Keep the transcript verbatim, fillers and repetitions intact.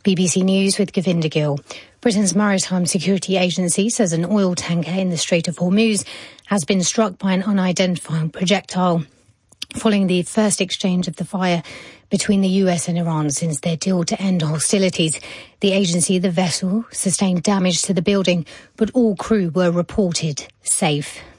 B B C News with Govinda Gill. Britain's Maritime Security Agency says an oil tanker in the Strait of Hormuz has been struck by an unidentified projectile, following the first exchange of the fire between the U S and Iran since their deal to end hostilities. The agency, the vessel, sustained damage to the building, but all crew were reported safe.